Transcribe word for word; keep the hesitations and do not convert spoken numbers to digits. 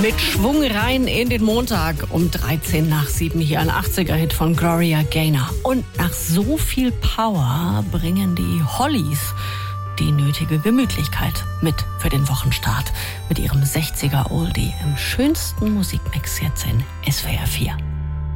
Mit Schwung rein in den Montag um dreizehn nach sieben hier ein achtziger-Hit von Gloria Gaynor. Und nach so viel Power bringen die Hollies die nötige Gemütlichkeit mit für den Wochenstart mit ihrem sechziger-Oldie im schönsten Musikmix jetzt in S W R vier.